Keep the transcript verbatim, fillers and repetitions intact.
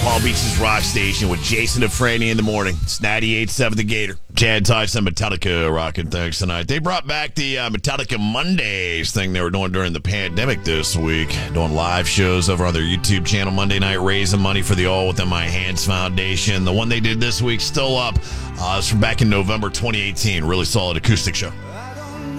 Palm Beach's rock station with Jason and Franny in the morning. It's ninety-eight point seven The Gator. Chad Tyson, Metallica rocking things tonight. They brought back the uh, Metallica Mondays thing they were doing during the pandemic this week. Doing live shows over on their YouTube channel Monday night, raising money for the All Within My Hands Foundation. The one they did this week, still up. Uh, it's from back in November twenty eighteen. Really solid acoustic show.